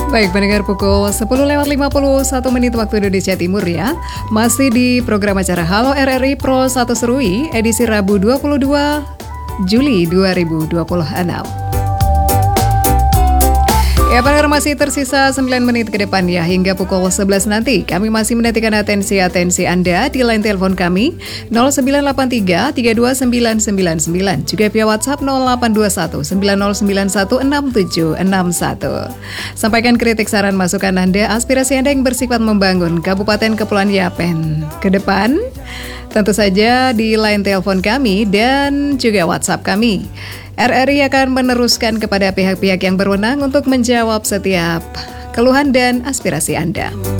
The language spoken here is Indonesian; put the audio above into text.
Baik, pendengar pukul 10:51 waktu Indonesia Timur ya. Masih di program acara Halo RRI Pro 1 Serui, edisi Rabu 22 Juli 2026. Ya, pendengar, masih tersisa 9 menit ke depan ya, hingga pukul 11 nanti. Kami masih menantikan atensi Anda di line telepon kami 0983 329999, juga via WhatsApp 0821 9091 6761. Sampaikan kritik, saran, masukan Anda, aspirasi Anda yang bersifat membangun Kabupaten Kepulauan Yapen ke depan, tentu saja di line telepon kami dan juga WhatsApp kami. RRI akan meneruskan kepada pihak-pihak yang berwenang untuk menjawab setiap keluhan dan aspirasi Anda.